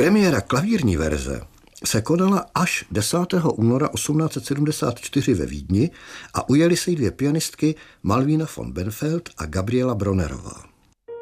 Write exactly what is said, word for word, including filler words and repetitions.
Premiéra klavírní verze se konala až desátého února osmnáct set sedmdesát čtyři ve Vídni a ujeli se jí dvě pianistky Malvína von Benfeld a Gabriela Bronnerová.